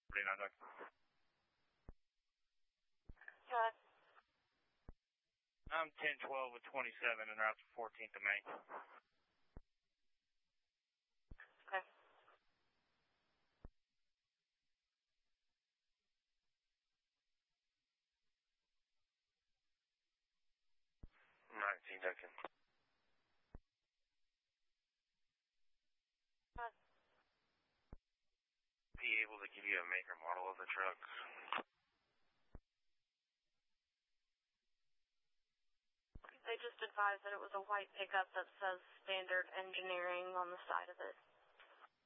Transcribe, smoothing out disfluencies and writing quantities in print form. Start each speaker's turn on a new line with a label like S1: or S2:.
S1: 49 Duck.
S2: Good.
S1: I'm 1012 with 27 and route to 14th of May.
S2: Okay.
S1: Ducking.
S2: Good.
S1: Be able to give you a make or model of the truck?
S2: They just advised that it was a white pickup that says standard engineering on the side of it.